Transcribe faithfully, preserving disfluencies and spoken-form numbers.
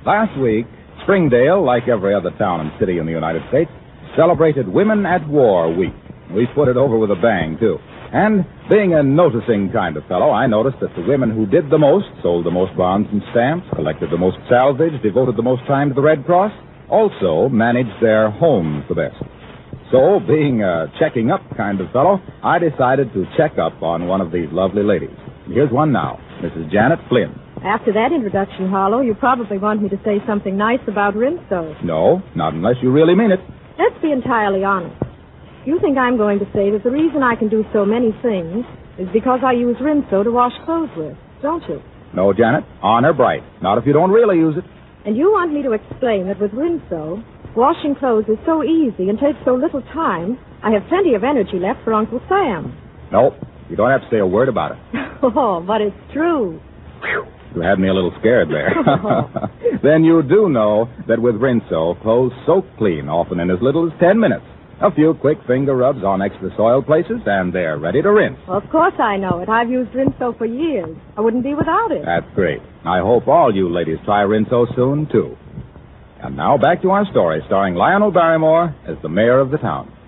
Last week, Springdale, like every other town and city in the United States, celebrated Women at War Week. We put it over with a bang, too. And being a noticing kind of fellow, I noticed that the women who did the most, sold the most bonds and stamps, collected the most salvage, devoted the most time to the Red Cross, also managed their homes the best. So, being a checking up kind of fellow, I decided to check up on one of these lovely ladies. Here's one now, Missus Janet Flynn. After that introduction, Harlow, you probably want me to say something nice about Rinso. No, not unless you really mean it. Let's be entirely honest. You think I'm going to say that the reason I can do so many things is because I use Rinso to wash clothes with, don't you? No, Janet. Honor bright. Not if you don't really use it. And you want me to explain that with Rinso, washing clothes is so easy and takes so little time, I have plenty of energy left for Uncle Sam. No, you don't have to say a word about it. Oh, but it's true. Whew. You had me a little scared there. Then you do know that with Rinso, clothes soak clean, often in as little as ten minutes. A few quick finger rubs on extra soiled places, and they're ready to rinse. Well, of course I know it. I've used Rinso for years. I wouldn't be without it. That's great. I hope all you ladies try Rinso soon, too. And now back to our story, starring Lionel Barrymore as the mayor of the town.